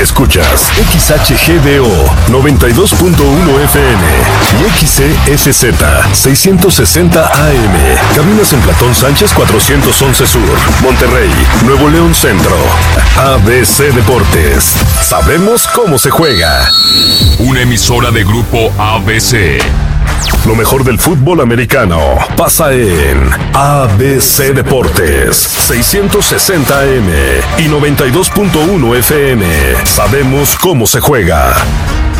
Escuchas XHGDO 92.1 FM y XEFZ 660 AM. Cabinas en Platón Sánchez 411 Sur, Monterrey, Nuevo León Centro. ABC Deportes. Sabemos cómo se juega. Una emisora de Grupo ABC. Lo mejor del fútbol americano pasa en ABC Deportes 660 AM y 92.1 FM. Sabemos cómo se juega.